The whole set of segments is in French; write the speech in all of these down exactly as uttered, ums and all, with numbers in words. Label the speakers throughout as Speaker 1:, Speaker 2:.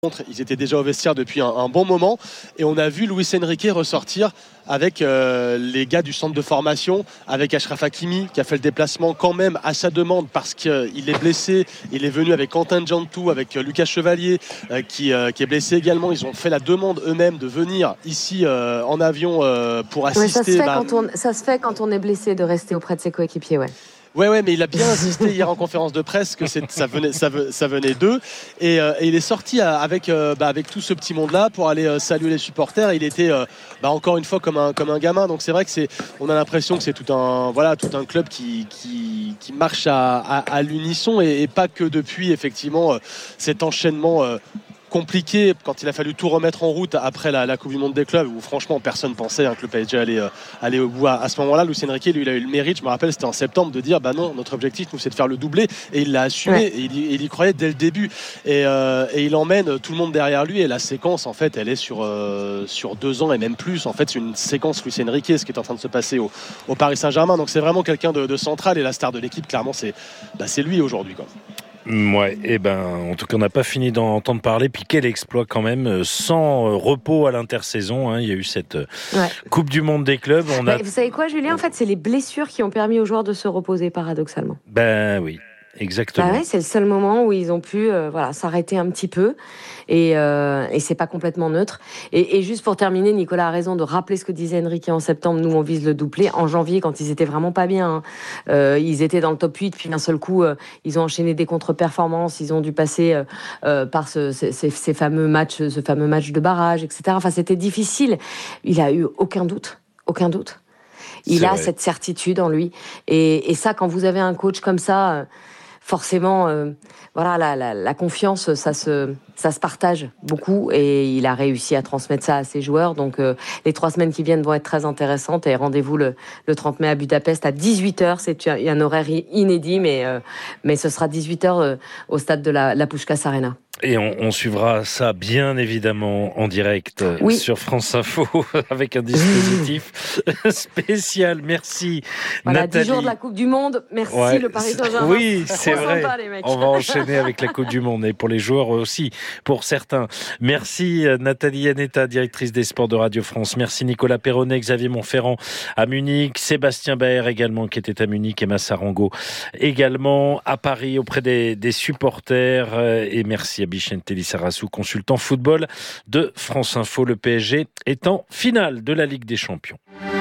Speaker 1: Ils étaient déjà au vestiaire depuis un, un bon moment et on a vu Luis Enrique ressortir avec euh, les gars du centre de formation, avec Achraf Hakimi qui a fait le déplacement quand même à sa demande parce qu'il est blessé. Il est venu avec Quentin Djantou, avec euh, Lucas Chevalier euh, qui, euh, qui est blessé également. Ils ont fait la demande eux-mêmes de venir ici euh, en avion euh, pour assister.
Speaker 2: Ouais, ça, se fait
Speaker 1: bah...
Speaker 2: quand on, ça se fait quand on est blessé de rester auprès de ses coéquipiers, ouais.
Speaker 1: Ouais, ouais, mais il a bien insisté hier en conférence de presse que c'est, ça venait, ça, ça venait d'eux. Et, euh, et il est sorti avec, euh, bah, avec tout ce petit monde-là pour aller euh, saluer les supporters. Il était euh, bah, encore une fois comme un, comme un gamin. Donc c'est vrai que c'est, on a l'impression que c'est tout un, voilà, tout un club qui, qui, qui marche à, à, à l'unisson et, et pas que depuis effectivement euh, cet enchaînement. Euh, compliqué quand il a fallu tout remettre en route après la, la Coupe du Monde des clubs où franchement personne pensait hein, que le P S G allait, euh, allait au bout à, à ce moment-là. Luis Enrique lui il a eu le mérite, je me rappelle c'était en septembre, de dire bah non, notre objectif nous c'est de faire le doublé et il l'a assumé ouais. et il, il y croyait dès le début et, euh, et il emmène tout le monde derrière lui et la séquence en fait elle est sur, euh, sur deux ans et même plus. En fait c'est une séquence Luis Enrique ce qui est en train de se passer au, au Paris Saint-Germain, donc c'est vraiment quelqu'un de, de central et la star de l'équipe clairement c'est, bah, c'est lui aujourd'hui quoi.
Speaker 3: Ouais, et ben, en tout cas, on n'a pas fini d'en entendre parler. Puis quel exploit quand même, sans repos à l'intersaison. Hein, il y a eu cette ouais. Coupe du Monde des clubs. On a...
Speaker 2: Vous savez quoi, Julien ? En fait, c'est les blessures qui ont permis aux joueurs de se reposer, paradoxalement.
Speaker 3: Ben oui. Exactement.
Speaker 2: Bah ouais, c'est le seul moment où ils ont pu euh, voilà, s'arrêter un petit peu et, euh, et c'est pas complètement neutre. Et, et juste pour terminer, Nicolas a raison de rappeler ce que disait Enrique en septembre. Nous, on vise le doublé. En janvier, quand ils étaient vraiment pas bien, hein, euh, ils étaient dans le top huit, puis d'un seul coup, euh, ils ont enchaîné des contre-performances. Ils ont dû passer euh, euh, par ce, ces, ces fameux matchs, ce fameux match de barrage, et cetera. Enfin, c'était difficile. Il a eu aucun doute, aucun doute. Il c'est a vrai. Cette certitude en lui. Et, et ça, quand vous avez un coach comme ça. Euh, Forcément, euh, voilà, la, la, la confiance, ça se, ça se partage beaucoup et il a réussi à transmettre ça à ses joueurs. Donc, euh, les trois semaines qui viennent vont être très intéressantes et rendez-vous le, le trente mai à Budapest à dix-huit heures. C'est un, un horaire inédit, mais, euh, mais ce sera dix-huit heures euh, au stade de la, la Puskás Arena.
Speaker 3: Et on, on suivra ça bien évidemment en direct oui. sur France Info avec un dispositif spécial. Merci
Speaker 2: voilà,
Speaker 3: Nathalie.
Speaker 2: dix jours de la Coupe du Monde. Merci
Speaker 3: ouais,
Speaker 2: le Paris Saint-Germain.
Speaker 3: Oui, c'est vrai.
Speaker 2: Sympa, les mecs.
Speaker 3: On va enchaîner avec la Coupe du Monde et pour les joueurs aussi, pour certains. Merci Nathalie Aneta, directrice des sports de Radio France. Merci Nicolas Perronnet, Xavier Montferrand à Munich, Sébastien Baer également qui était à Munich, Emma Sarango également à Paris auprès des, des supporters et merci à Bichente Lissarassou, consultant football de France Info. Le P S G est en finale de la Ligue des Champions.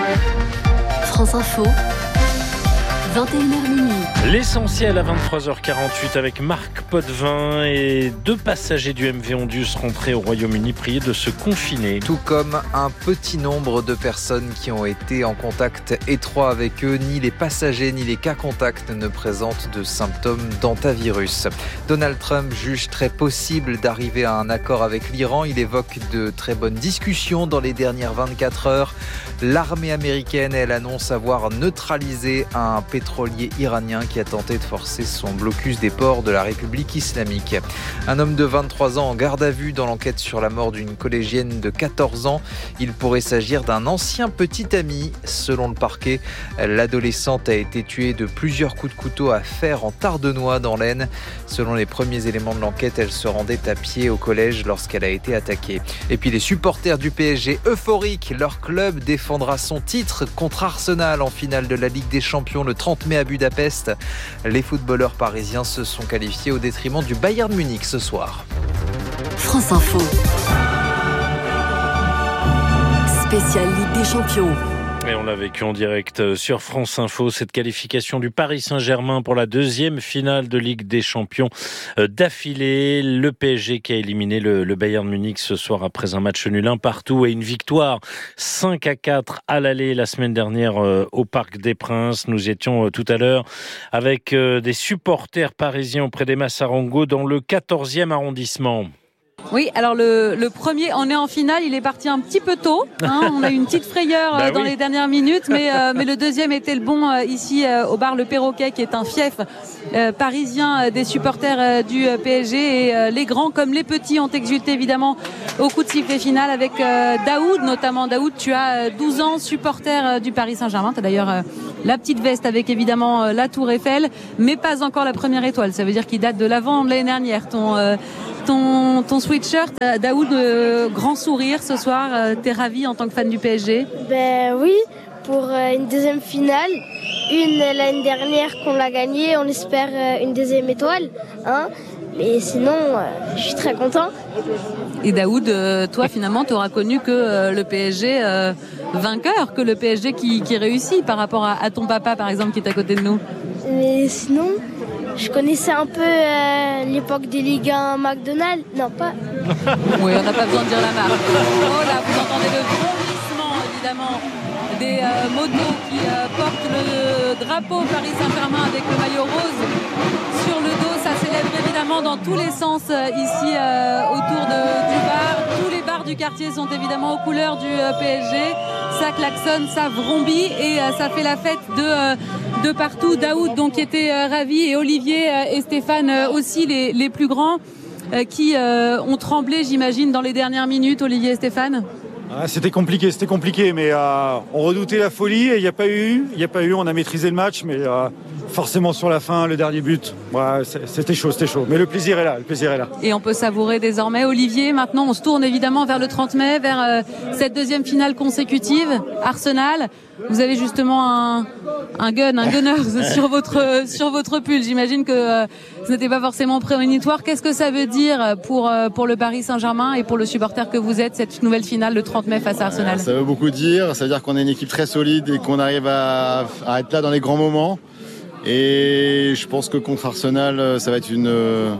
Speaker 4: France Info, vingt et une heures minuit.
Speaker 3: L'essentiel à vingt-trois heures quarante-huit avec Marc Potvin et deux passagers du M V Ondius rentrés au Royaume-Uni priés de se confiner.
Speaker 5: Tout comme un petit nombre de personnes qui ont été en contact étroit avec eux, ni les passagers ni les cas contacts ne présentent de symptômes d'antavirus. Donald Trump juge très possible d'arriver à un accord avec l'Iran. Il évoque de très bonnes discussions dans les dernières vingt-quatre heures. L'armée américaine, elle annonce avoir neutralisé un pétrolier iranien qui a tenté de forcer son blocus des ports de la République islamique. Un homme de vingt-trois ans en garde à vue dans l'enquête sur la mort d'une collégienne de quatorze ans. Il pourrait s'agir d'un ancien petit ami. Selon le parquet, l'adolescente a été tuée de plusieurs coups de couteau à fer en Tardenois dans l'Aisne. Selon les premiers éléments de l'enquête, elle se rendait à pied au collège lorsqu'elle a été attaquée. Et puis les supporters du P S G euphoriques, leur club défendra son titre contre Arsenal en finale de la Ligue des Champions le trente mai à Budapest. Les footballeurs parisiens se sont qualifiés au détriment du Bayern Munich ce soir.
Speaker 4: France Info. Spéciale Ligue des Champions.
Speaker 3: Et on l'a vécu en direct sur France Info, cette qualification du Paris Saint-Germain pour la deuxième finale de Ligue des Champions d'affilée. Le P S G qui a éliminé le, le Bayern Munich ce soir après un match nul un partout et une victoire cinq à quatre à l'aller la semaine dernière au Parc des Princes. Nous étions tout à l'heure avec des supporters parisiens auprès d'Emma Sarango dans le quatorzième arrondissement.
Speaker 6: Oui, alors le, le premier, on est en finale, il est parti un petit peu tôt. Hein, on a eu une petite frayeur bah dans oui. les dernières minutes, mais, euh, mais le deuxième était le bon euh, ici euh, au bar Le Perroquet, qui est un fief euh, parisien euh, des supporters euh, du euh, P S G. Et euh, les grands comme les petits ont exulté évidemment au coup de sifflet final avec euh, Daoud, notamment. Daoud, tu as euh, douze ans, supporter euh, du Paris Saint-Germain. Tu as d'ailleurs euh, la petite veste avec évidemment euh, la Tour Eiffel, mais pas encore la première étoile. Ça veut dire qu'il date de l'avant de l'année dernière, ton... Euh, ton, ton sweatshirt, Daoud, euh, grand sourire ce soir. Euh, t'es ravi en tant que fan du P S G?
Speaker 7: Ben oui, pour euh, une deuxième finale. Une l'année dernière qu'on l'a gagnée, on espère euh, une deuxième étoile. Hein. Mais sinon, euh, je suis très content.
Speaker 6: Et Daoud, euh, toi finalement, tu auras connu que euh, le P S G euh, vainqueur, que le P S G qui, qui réussit par rapport à, à ton papa par exemple qui est à côté de nous.
Speaker 7: Mais sinon, je connaissais un peu euh, l'époque des Ligue un McDonald's. Non, pas.
Speaker 6: Oui, on n'a pas besoin de dire la marque. Oh là, vous entendez le brondissement évidemment des euh, motos qui euh, portent le drapeau Paris Saint-Germain avec le maillot rose sur le dos. Ça célèbre évidemment dans tous les sens euh, ici euh, autour de, du bar. Tous les bars du quartier sont évidemment aux couleurs du euh, P S G. Ça klaxonne, ça vrombit et euh, ça fait la fête de, euh, de partout. Daoud donc était euh, ravi et Olivier euh, et Stéphane euh, aussi les, les plus grands euh, qui euh, ont tremblé j'imagine dans les dernières minutes. Olivier et Stéphane.
Speaker 8: Ah, c'était compliqué, c'était compliqué, mais euh, on redoutait la folie et il n'y a pas eu, il n'y a pas eu, on a maîtrisé le match, mais euh, forcément sur la fin, le dernier but, ouais, c'était chaud, c'était chaud. Mais le plaisir est là, le plaisir est là.
Speaker 6: Et on peut savourer désormais. Olivier, maintenant on se tourne évidemment vers le trente mai, vers euh, cette deuxième finale consécutive, Arsenal. Vous avez justement un, un gun, un gunner sur votre sur votre pull. J'imagine que euh, ce n'était pas forcément prémonitoire. Qu'est-ce que ça veut dire pour euh, pour le Paris Saint-Germain et pour le supporter que vous êtes, cette nouvelle finale le trente mai face à Arsenal?
Speaker 9: Ça veut beaucoup dire. Ça veut dire qu'on est une équipe très solide et qu'on arrive à, à être là dans les grands moments. Et je pense que contre Arsenal, ça va être une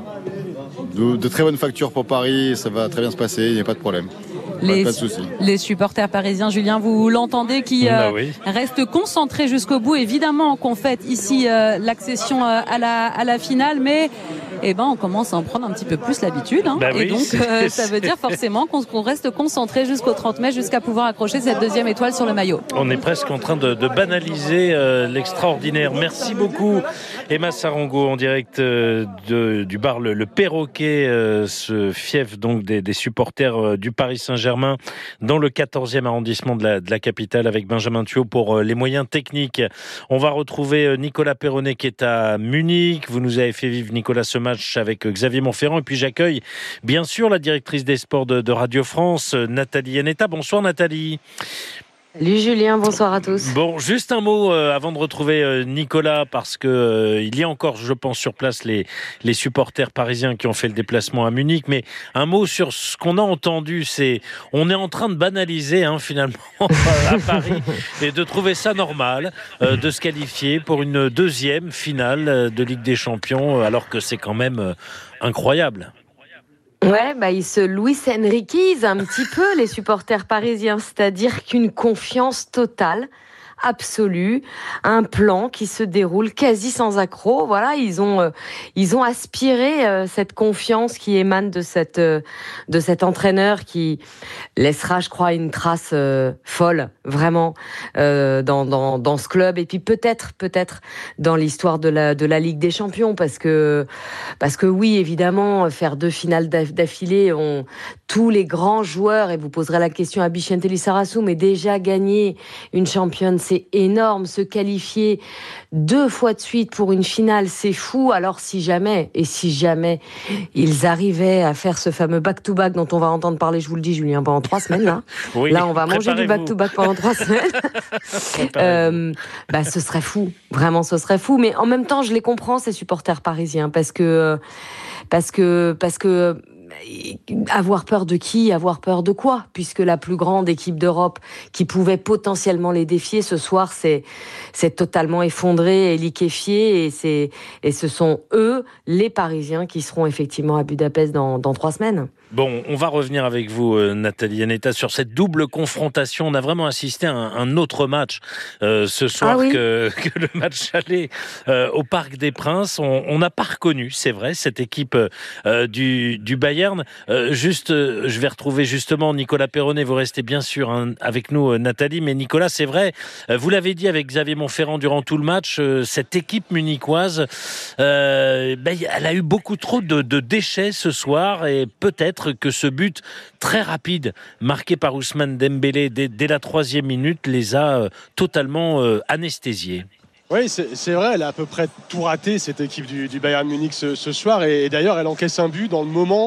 Speaker 9: de, de très bonne facture pour Paris. Ça va très bien se passer. Il n'y a pas de problème.
Speaker 6: Les,
Speaker 9: pas de souci.
Speaker 6: Les supporters parisiens, Julien, vous l'entendez, qui euh, bah oui. restent concentrés jusqu'au bout. Évidemment qu'on fête ici euh, l'accession euh, à, la, à la finale, mais eh ben, on commence à en prendre un petit peu plus l'habitude. Hein,
Speaker 3: bah
Speaker 6: et
Speaker 3: oui,
Speaker 6: donc, euh, ça veut dire forcément qu'on, qu'on reste concentré jusqu'au trente mai, jusqu'à pouvoir accrocher cette deuxième étoile sur le maillot.
Speaker 3: On est presque en train de, de banaliser euh, l'extraordinaire. Merci beaucoup, Emma Sarango, en direct euh, de, du bar Le, le Perroquet, euh, ce fief donc des, des supporters euh, du Paris Saint-Germain dans le quatorzième arrondissement de la, de la capitale avec Benjamin Thuot pour euh, les moyens techniques. On va retrouver euh, Nicolas Perronnet qui est à Munich. Vous nous avez fait vivre, Nicolas, ce match avec euh, Xavier Montferrand. Et puis j'accueille bien sûr la directrice des sports de, de Radio France, euh, Nathalie Yanetta. Bonsoir Nathalie.
Speaker 2: Salut Julien, bonsoir à tous.
Speaker 3: Bon, juste un mot euh, avant de retrouver euh, Nicolas, parce que euh, il y a encore, je pense, sur place les, les supporters parisiens qui ont fait le déplacement à Munich, mais un mot sur ce qu'on a entendu, c'est on est en train de banaliser hein, finalement à Paris et de trouver ça normal euh, de se qualifier pour une deuxième finale de Ligue des Champions, alors que c'est quand même euh, incroyable.
Speaker 2: Ouais, bah ils se Luis Enriquisent un petit peu les supporters parisiens, c'est-à-dire qu'une confiance totale, absolue, un plan qui se déroule quasi sans accroc. Voilà, ils ont euh, ils ont aspiré euh, cette confiance qui émane de cette euh, de cet entraîneur qui laissera, je crois, une trace euh, folle, vraiment euh, dans dans dans ce club et puis peut-être peut-être dans l'histoire de la de la Ligue des Champions parce que parce que oui, évidemment, faire deux finales d'affilée, on tous les grands joueurs, et vous poserez la question à Bichente Lizarazu, mais déjà gagné une championne, c'est énorme. Se qualifier deux fois de suite pour une finale, c'est fou. Alors si jamais, et si jamais, ils arrivaient à faire ce fameux back-to-back dont on va entendre parler, je vous le dis Julien, pendant trois semaines, là, oui, là on va manger du back-to-back pendant trois semaines, euh, bah, ce serait fou. Vraiment, ce serait fou. Mais en même temps, je les comprends, ces supporters parisiens, parce que... Parce que... Parce que avoir peur de qui, avoir peur de quoi, puisque la plus grande équipe d'Europe qui pouvait potentiellement les défier ce soir, c'est c'est totalement effondré et liquéfié, et c'est et ce sont eux, les Parisiens, qui seront effectivement à Budapest dans dans trois semaines.
Speaker 3: Bon, on va revenir avec vous, euh, Nathalie Yanetta, sur cette double confrontation. On a vraiment assisté à un, un autre match euh, ce soir ah oui. que, que le match aller euh, au Parc des Princes. On n'a pas reconnu, c'est vrai, cette équipe euh, du, du Bayern. Euh, juste, euh, je vais retrouver justement Nicolas Perronnet. Vous restez bien sûr hein, avec nous, euh, Nathalie. Mais Nicolas, c'est vrai, euh, vous l'avez dit avec Xavier Montferrand durant tout le match, euh, cette équipe munichoise, euh, ben, elle a eu beaucoup trop de, de déchets ce soir, et peut-être que ce but très rapide marqué par Ousmane Dembélé dès, dès la troisième minute les a euh, totalement euh, anesthésiés.
Speaker 1: Oui, c'est, c'est vrai, elle a à peu près tout raté, cette équipe du, du Bayern Munich ce, ce soir, et, et d'ailleurs elle encaisse un but dans le moment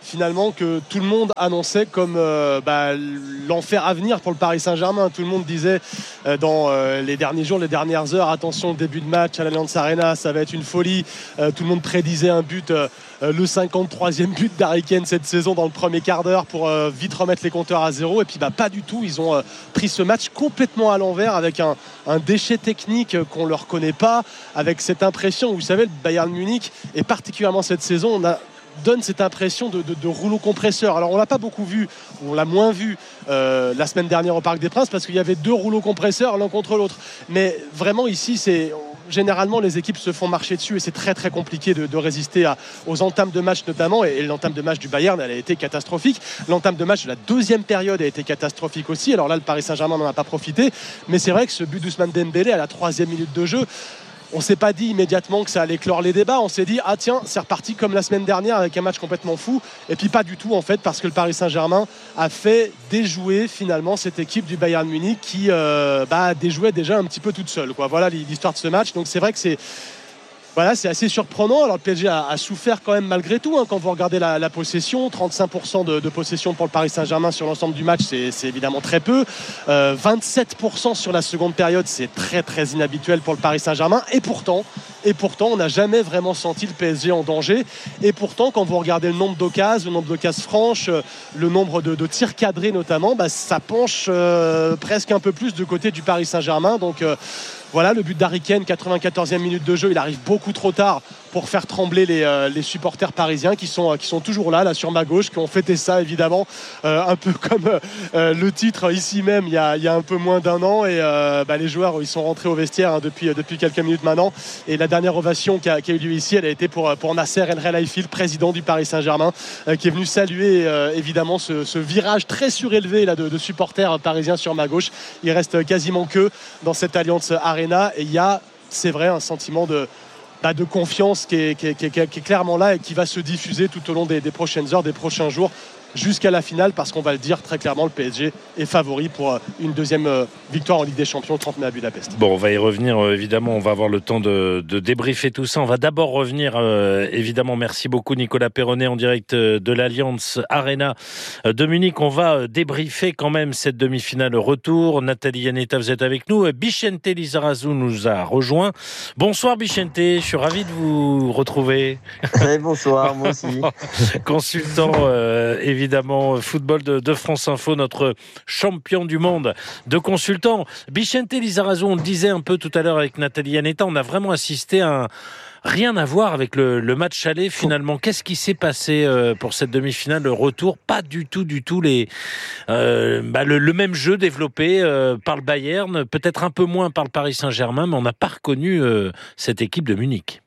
Speaker 1: finalement que tout le monde annonçait comme euh, bah, l'enfer à venir pour le Paris Saint-Germain. Tout le monde disait euh, dans euh, les derniers jours, les dernières heures, attention, début de match à l'Allianz Arena, ça va être une folie. Euh, tout le monde prédisait un but, euh, le cinquante-troisième but d'Harry Kane cette saison dans le premier quart d'heure pour euh, vite remettre les compteurs à zéro. Et puis bah, pas du tout, ils ont euh, pris ce match complètement à l'envers avec un, un déchet technique qu'on ne leur connaît pas, avec cette impression, vous savez, le Bayern Munich, et particulièrement cette saison, on a donne cette impression de, de, de rouleau compresseur. Alors on l'a pas beaucoup vu, on l'a moins vu euh, la semaine dernière au Parc des Princes parce qu'il y avait deux rouleaux compresseurs l'un contre l'autre. Mais vraiment ici, c'est généralement les équipes se font marcher dessus et c'est très très compliqué de, de résister à, aux entames de match notamment. Et, et l'entame de match du Bayern, elle a été catastrophique. L'entame de match de la deuxième période a été catastrophique aussi. Alors là, le Paris Saint-Germain n'en a pas profité. Mais c'est vrai que ce but d'Ousmane Dembélé à la troisième minute de jeu, on ne s'est pas dit immédiatement que ça allait clore les débats. On s'est dit, ah tiens, c'est reparti comme la semaine dernière avec un match complètement fou. Et puis pas du tout en fait, parce que le Paris Saint-Germain a fait déjouer finalement cette équipe du Bayern Munich qui euh, bah, déjouait déjà un petit peu toute seule, quoi. Voilà l'histoire de ce match. Donc c'est vrai que c'est... Voilà, c'est assez surprenant. Alors le P S G a, a souffert quand même malgré tout, hein, quand vous regardez la, la possession, trente-cinq pour cent de, de possession pour le Paris Saint-Germain sur l'ensemble du match, c'est, c'est évidemment très peu. Euh, vingt-sept pour cent sur la seconde période, c'est très très inhabituel pour le Paris Saint-Germain. Et pourtant, et pourtant, on n'a jamais vraiment senti le P S G en danger. Et pourtant, quand vous regardez le nombre d'occasions, le nombre d'occasions franches, le nombre de, de tirs cadrés notamment, bah, ça penche euh, presque un peu plus du côté du Paris Saint-Germain. Donc euh, voilà, le but d'Harry Kane, quatre-vingt-quatorzième minute de jeu, il arrive beaucoup trop tard pour faire trembler les, euh, les supporters parisiens qui sont, euh, qui sont toujours là, là sur ma gauche, qui ont fêté ça évidemment, euh, un peu comme euh, le titre ici même il y a, il y a un peu moins d'un an. Et euh, bah, les joueurs ils sont rentrés au vestiaire hein, depuis, depuis quelques minutes maintenant. Et la dernière ovation qui a, qui a eu lieu ici, elle a été pour, pour Nasser El Khelaifi, le président du Paris Saint-Germain, euh, qui est venu saluer euh, évidemment ce, ce virage très surélevé là, de, de supporters parisiens sur ma gauche. Il reste quasiment que dans cette Allianz Arena et il y a, c'est vrai, un sentiment de Bah de confiance qui est, qui, est, qui, est, qui est clairement là et qui va se diffuser tout au long des, des prochaines heures, des prochains jours jusqu'à la finale, parce qu'on va le dire très clairement, le P S G est favori pour une deuxième victoire en Ligue des Champions, trente mai à Budapest.
Speaker 3: Bon, on va y revenir évidemment, on va avoir le temps de, de débriefer tout ça. On va d'abord revenir euh, évidemment, merci beaucoup Nicolas Perronnet en direct de l'Allianz Arena de Munich. On va débriefer quand même cette demi-finale retour. Nathalie Yanetta, vous êtes avec nous. Bichente Lizarazu nous a rejoint. Bonsoir Bichente, je suis ravi de vous retrouver.
Speaker 10: Oui, bonsoir, moi aussi.
Speaker 3: Consultant euh, évidemment Évidemment, football de, de France Info, notre champion du monde de consultants. Bichente Lizarazu, on le disait un peu tout à l'heure avec Nathalie Yanetta, on a vraiment assisté à un, rien à voir avec le, le match aller finalement. Qu'est-ce qui s'est passé euh, pour cette demi-finale, le retour? Pas du tout, du tout les, euh, bah, le, le même jeu développé euh, par le Bayern, peut-être un peu moins par le Paris Saint-Germain, mais on n'a pas reconnu euh, cette équipe de Munich.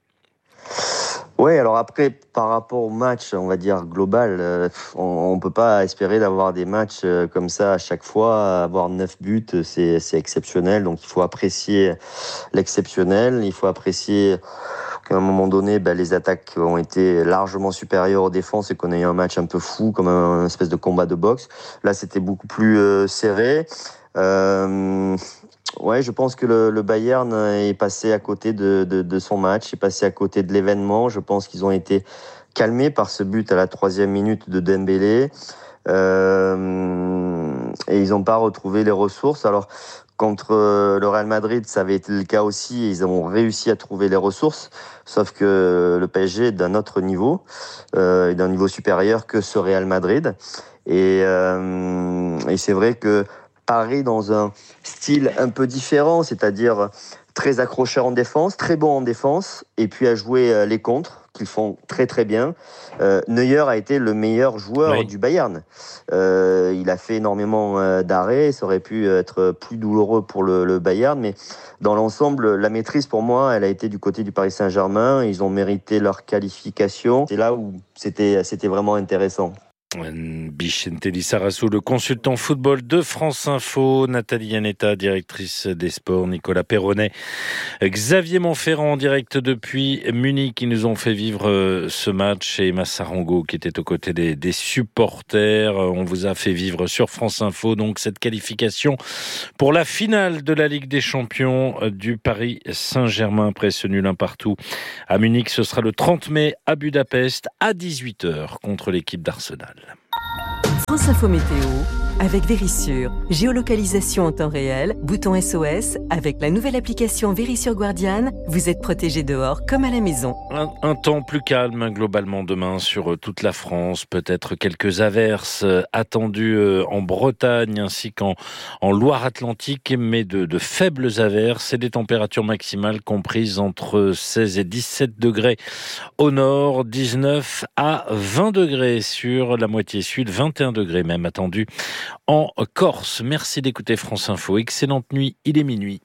Speaker 10: Oui, alors après, par rapport au match, on va dire global, euh, on ne peut pas espérer d'avoir des matchs euh, comme ça à chaque fois. Avoir neuf buts, c'est, c'est exceptionnel. Donc il faut apprécier l'exceptionnel. Il faut apprécier qu'à un moment donné, ben, les attaques ont été largement supérieures aux défenses et qu'on a eu un match un peu fou, comme un, un espèce de combat de boxe. Là, c'était beaucoup plus euh, serré. Euh, Ouais, je pense que le, le Bayern est passé à côté de, de, de son match, est passé à côté de l'événement. Je pense qu'ils ont été calmés par ce but à la troisième minute de Dembélé. Euh, et ils n'ont pas retrouvé les ressources. Alors, contre le Real Madrid, ça avait été le cas aussi. Ils ont réussi à trouver les ressources. Sauf que le P S G est d'un autre niveau, euh, d'un niveau supérieur que ce Real Madrid. Et, euh, et c'est vrai que Paris dans un style un peu différent, c'est-à-dire très accrocheur en défense, très bon en défense, et puis à jouer les contres, qu'ils font très très bien. Euh, Neuer a été le meilleur joueur oui. du Bayern. Euh, il a fait énormément euh, d'arrêts, ça aurait pu être plus douloureux pour le, le Bayern, mais dans l'ensemble, la maîtrise pour moi, elle a été du côté du Paris Saint-Germain. Ils ont mérité leur qualification. C'est là où c'était, c'était vraiment intéressant.
Speaker 3: Vicente Lizarazu, le consultant football de France Info, Nathalie Yanetta, directrice des sports, Nicolas Perronnet, Xavier Montferrand en direct depuis Munich, qui nous ont fait vivre ce match, et Emma Sarango qui était aux côtés des, des supporters. On vous a fait vivre sur France Info donc cette qualification pour la finale de la Ligue des Champions du Paris Saint-Germain après ce nul un partout à Munich. Ce sera le trente mai à Budapest à dix-huit heures contre l'équipe d'Arsenal.
Speaker 11: France Info Météo avec Vérissure. Géolocalisation en temps réel, bouton S O S. Avec la nouvelle application Vérissure Guardian, vous êtes protégé dehors comme à la maison.
Speaker 3: Un, un temps plus calme globalement demain sur toute la France. Peut-être quelques averses attendues en Bretagne ainsi qu'en en Loire-Atlantique, mais de, de faibles averses et des températures maximales comprises entre seize et dix-sept degrés au nord, dix-neuf à vingt degrés sur la moitié sud, vingt et un degrés même attendus en Corse. Merci d'écouter France Info. Excellente nuit, il est minuit.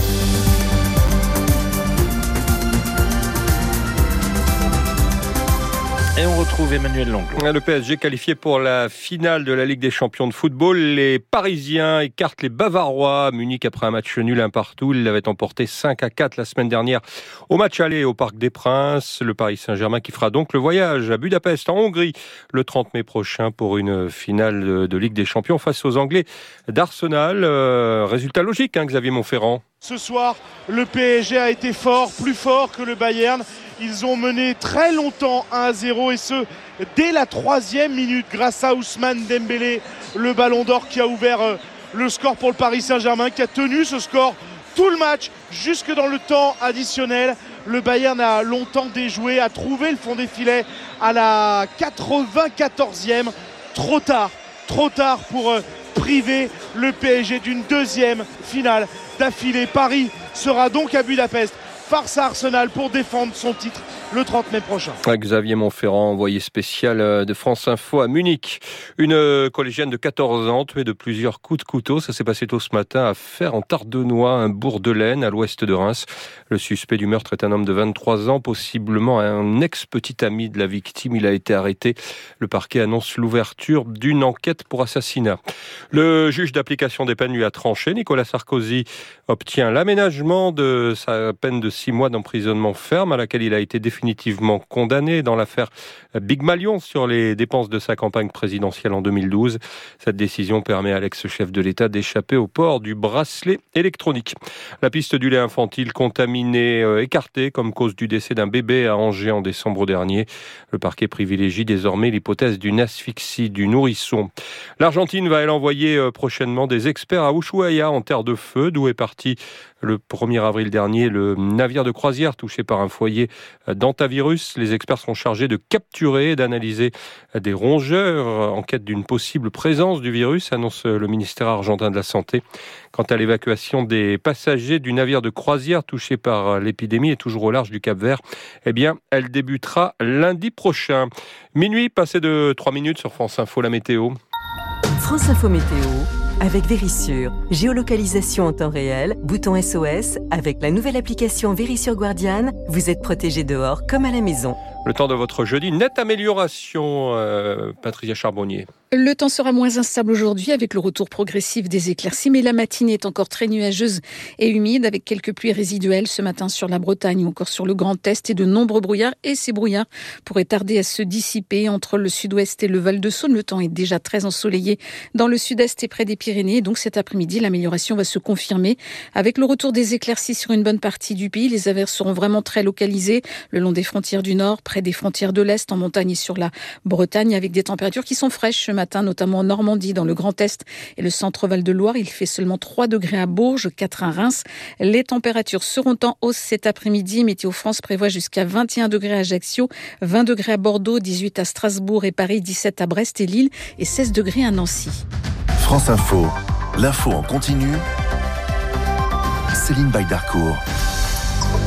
Speaker 3: Et on retrouve Emmanuel Langlois.
Speaker 12: Le P S G qualifié pour la finale de la Ligue des Champions de football. Les Parisiens écartent les Bavarois. Munich après un match nul un partout. Ils l'avaient emporté cinq à quatre la semaine dernière au match aller au Parc des Princes. Le Paris Saint-Germain qui fera donc le voyage à Budapest en Hongrie le trente mai prochain pour une finale de, de Ligue des Champions face aux Anglais d'Arsenal. Euh, résultat logique, hein, Xavier Montferrand.
Speaker 13: Ce soir, le P S G a été fort, plus fort que le Bayern. Ils ont mené très longtemps un à zéro et ce, dès la troisième minute grâce à Ousmane Dembélé, le ballon d'or qui a ouvert le score pour le Paris Saint-Germain, qui a tenu ce score tout le match jusque dans le temps additionnel. Le Bayern a longtemps déjoué, a trouvé le fond des filets à la quatre-vingt-quatorzième. Trop tard, trop tard pour priver le P S G d'une deuxième finale d'affilée. Paris sera donc à Budapest face à Arsenal pour défendre son titre le trente mai prochain.
Speaker 12: Xavier Montferrand, envoyé spécial de France Info à Munich. Une collégienne de quatorze ans tuée de plusieurs coups de couteau. Ça s'est passé tôt ce matin à Fère en Tardenois, un bourg de l'Aisne à l'ouest de Reims. Le suspect du meurtre est un homme de vingt-trois ans, possiblement un ex-petit ami de la victime. Il a été arrêté. Le parquet annonce l'ouverture d'une enquête pour assassinat. Le juge d'application des peines lui a tranché. Nicolas Sarkozy obtient l'aménagement de sa peine de six mois d'emprisonnement ferme à laquelle il a été définitivement condamné dans l'affaire Big Malion sur les dépenses de sa campagne présidentielle en deux mille douze. Cette décision permet à l'ex-chef de l'État d'échapper au port du bracelet électronique. La piste du lait infantile contaminé, euh, écartée comme cause du décès d'un bébé à Angers en décembre dernier. Le parquet privilégie désormais l'hypothèse d'une asphyxie du nourrisson. L'Argentine va elle envoyer euh, prochainement des experts à Ushuaia en terre de feu, d'où est parti le premier avril dernier le navire de croisière touché par un foyer d'hantavirus. Les experts seront chargés de capturer et d'analyser des rongeurs en quête d'une possible présence du virus, annonce le ministère argentin de la Santé. Quant à l'évacuation des passagers du navire de croisière touché par l'épidémie et toujours au large du Cap-Vert, eh bien, elle débutera lundi prochain. Minuit, passé de trois minutes sur France Info, la météo.
Speaker 11: France Info Météo avec Vérissure. Géolocalisation en temps réel, bouton S O S. Avec la nouvelle application Vérissure Guardian, vous êtes protégé dehors comme à la maison.
Speaker 12: Le temps de votre jeudi, nette amélioration, euh, Patricia Charbonnier.
Speaker 14: Le temps sera moins instable aujourd'hui avec le retour progressif des éclaircies, mais la matinée est encore très nuageuse et humide avec quelques pluies résiduelles ce matin sur la Bretagne ou encore sur le Grand Est et de nombreux brouillards. Et ces brouillards pourraient tarder à se dissiper entre le sud-ouest et le Val-de-Saône. Le temps est déjà très ensoleillé dans le sud-est et près des Pyrénées. Donc cet après-midi, l'amélioration va se confirmer avec le retour des éclaircies sur une bonne partie du pays. Les averses seront vraiment très localisées le long des frontières du nord, près des frontières de l'Est, en montagne et sur la Bretagne, avec des températures qui sont fraîches ce matin, notamment en Normandie, dans le Grand Est et le centre Val-de-Loire. Il fait seulement trois degrés à Bourges, quatre à Reims. Les températures seront en hausse cet après-midi. Météo France prévoit jusqu'à vingt et un degrés à Ajaccio, vingt degrés à Bordeaux, dix-huit à Strasbourg et Paris, dix-sept à Brest et Lille et seize degrés à Nancy.
Speaker 15: France Info, l'info en continu. Céline Baydarcourt.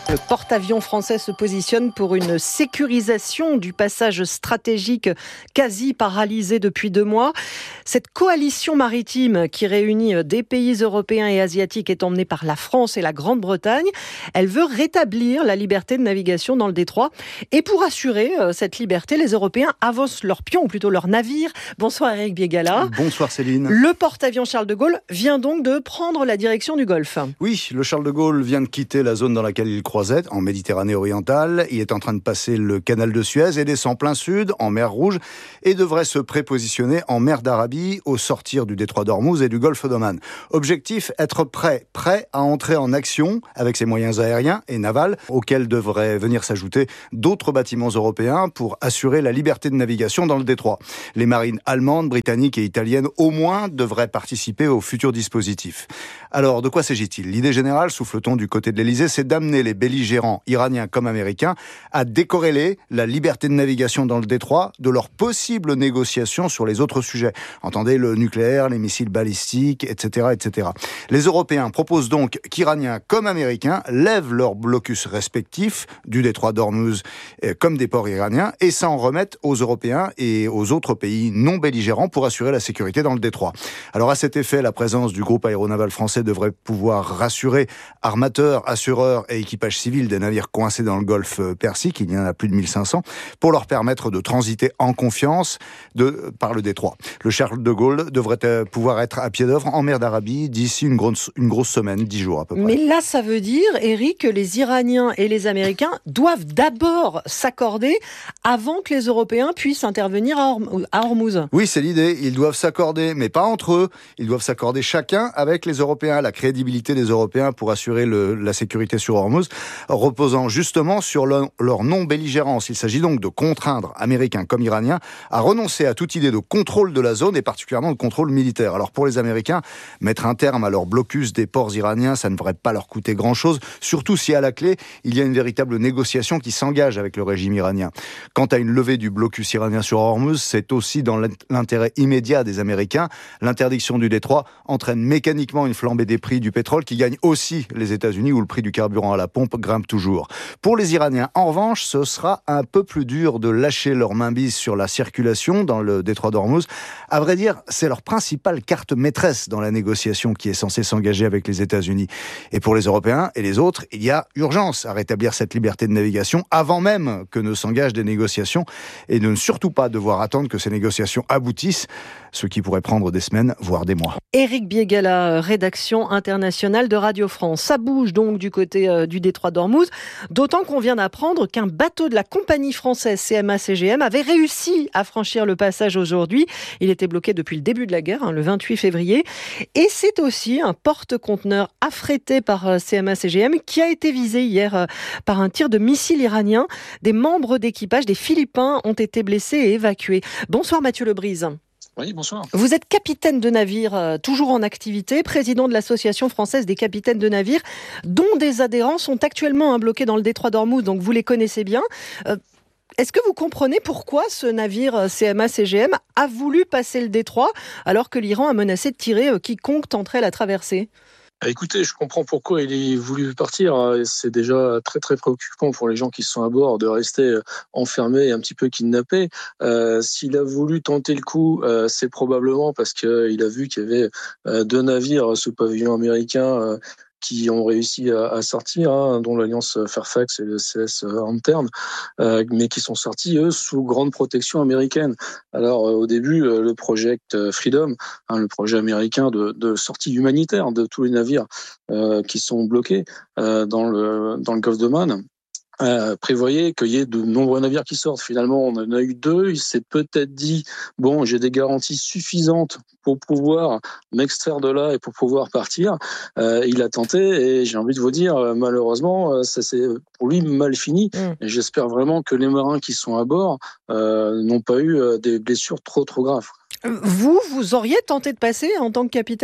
Speaker 15: Le porte-avions français se positionne pour une sécurisation du passage stratégique quasi paralysé depuis deux mois. Cette coalition maritime qui réunit des pays européens et asiatiques est emmenée par la France et la Grande-Bretagne. Elle veut rétablir la liberté de navigation dans le détroit. Et pour assurer cette liberté, les Européens avancent leurs pions, ou plutôt leurs navires. Bonsoir Éric Biégala.
Speaker 16: Bonsoir Céline.
Speaker 15: Le porte-avions Charles de Gaulle vient donc de prendre la direction du Golfe.
Speaker 16: Oui, le Charles de Gaulle vient de quitter la zone dans laquelle il croisait, en Méditerranée orientale. Il est en train de passer le canal de Suez et descend plein sud, en mer Rouge, et devrait se prépositionner en mer d'Arabie, au sortir du détroit d'Ormuz et du golfe d'Oman. Objectif, être prêt, prêt à entrer en action avec ses moyens aériens et navals, auxquels devraient venir s'ajouter d'autres bâtiments européens pour assurer la liberté de navigation dans le détroit. Les marines allemandes, britanniques et italiennes, au moins, devraient participer au futur dispositif. Alors, de quoi s'agit-il ? L'idée générale, souffle-t-on du côté de l'Elysée, c'est d'amener les belligérants, iraniens comme américains, à décorréler la liberté de navigation dans le détroit de leurs possibles négociations sur les autres sujets. Entendez, le nucléaire, les missiles balistiques, et cetera, et cetera. Les Européens proposent donc qu'Iraniens comme Américains lèvent leurs blocus respectifs du détroit d'Ormuz comme des ports iraniens et s'en remettent aux Européens et aux autres pays non belligérants pour assurer la sécurité dans le détroit. Alors à cet effet, la présence du groupe aéronaval français devrait pouvoir rassurer armateurs, assureurs et équipages civils des navires coincés dans le golfe Persique, il y en a plus de mille cinq cents, pour leur permettre de transiter en confiance de, par le détroit. Le Charles de Gaulle devrait pouvoir être à pied d'œuvre en mer d'Arabie d'ici une grosse, une grosse semaine, dix jours à peu près.
Speaker 15: Mais là, ça veut dire, Éric, que les Iraniens et les Américains doivent d'abord s'accorder avant que les Européens puissent intervenir à Ormuz.
Speaker 16: Oui, c'est l'idée. Ils doivent s'accorder, mais pas entre eux. Ils doivent s'accorder chacun avec les Européens. La crédibilité des Européens pour assurer le, la sécurité sur Ormuz reposant justement sur le, leur non-belligérance. Il s'agit donc de contraindre Américains comme Iraniens à renoncer à toute idée de contrôle de la zone et particulièrement de contrôle militaire. Alors pour les Américains, mettre un terme à leur blocus des ports iraniens, ça ne devrait pas leur coûter grand-chose, surtout si à la clé, il y a une véritable négociation qui s'engage avec le régime iranien. Quant à une levée du blocus iranien sur Ormuz, c'est aussi dans l'intérêt immédiat des Américains. L'interdiction du détroit entraîne mécaniquement une flambée des prix du pétrole qui gagne aussi les États-Unis où le prix du carburant à la pompe grimpe toujours. Pour les Iraniens, en revanche, ce sera un peu plus dur de lâcher leur mainmise sur la circulation dans le détroit d'Ormuz. À vrai dire, c'est leur principale carte maîtresse dans la négociation qui est censée s'engager avec les États-Unis. Et pour les Européens et les autres, il y a urgence à rétablir cette liberté de navigation avant même que ne s'engagent des négociations et de ne surtout pas devoir attendre que ces négociations aboutissent, ce qui pourrait prendre des semaines, voire des mois.
Speaker 15: Éric Biégala, rédaction internationale de Radio France. Ça bouge donc du côté euh, du détroit d'Ormuz, d'autant qu'on vient d'apprendre qu'un bateau de la compagnie française C M A C G M avait réussi à franchir le passage aujourd'hui. Il était bloqué depuis le début de la guerre, hein, le vingt-huit février. Et c'est aussi un porte-conteneur affrété par C M A C G M qui a été visé hier euh, par un tir de missile iranien. Des membres d'équipage, des Philippins, ont été blessés et évacués. Bonsoir Mathieu Lebrise.
Speaker 17: Oui, bonsoir.
Speaker 15: Vous êtes capitaine de navire, euh, toujours en activité, président de l'Association française des capitaines de navires, dont des adhérents sont actuellement hein, bloqués dans le détroit d'Ormuz, donc vous les connaissez bien. Euh, Est-ce que vous comprenez pourquoi ce navire C M A C G M a voulu passer le détroit alors que l'Iran a menacé de tirer euh, quiconque tenterait la traversée ?
Speaker 17: Écoutez, je comprends pourquoi il a voulu partir. C'est déjà très très préoccupant pour les gens qui sont à bord de rester enfermés et un petit peu kidnappés. Euh, s'il a voulu tenter le coup, euh, c'est probablement parce qu'il a vu qu'il y avait euh, deux navires sous pavillon américain euh, qui ont réussi à, à sortir, hein, dont l'Alliance Fairfax et le C S Antern, euh, mais qui sont sortis, eux, sous grande protection américaine. Alors, euh, au début, euh, le Project Freedom, hein, le projet américain de, de sortie humanitaire de tous les navires euh, qui sont bloqués euh, dans le, dans le golfe d'Oman, Euh, prévoyait qu'il y ait de nombreux navires qui sortent. Finalement, on en a eu deux. Il s'est peut-être dit, bon, j'ai des garanties suffisantes pour pouvoir m'extraire de là et pour pouvoir partir. Euh, il a tenté et j'ai envie de vous dire, malheureusement, ça s'est pour lui mal fini. Mmh. Et j'espère vraiment que les marins qui sont à bord euh, n'ont pas eu des blessures trop, trop graves.
Speaker 15: Vous, vous auriez tenté de passer en tant que capitaine ?